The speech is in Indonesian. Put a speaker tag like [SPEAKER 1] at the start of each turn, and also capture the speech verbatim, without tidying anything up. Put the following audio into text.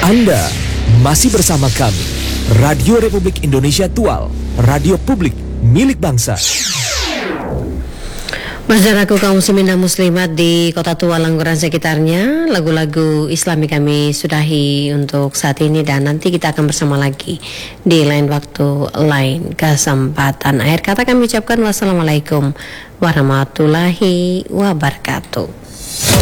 [SPEAKER 1] Anda masih bersama kami, Radio Republik Indonesia Tual, radio publik milik bangsa.
[SPEAKER 2] Masyarakat kaum muslimin dan muslimat di Kota Tua Langguran sekitarnya, lagu-lagu Islami kami sudahi untuk saat ini dan nanti kita akan bersama lagi di lain waktu, lain kesempatan. Akhir kata kami ucapkan wassalamualaikum warahmatullahi wabarakatuh.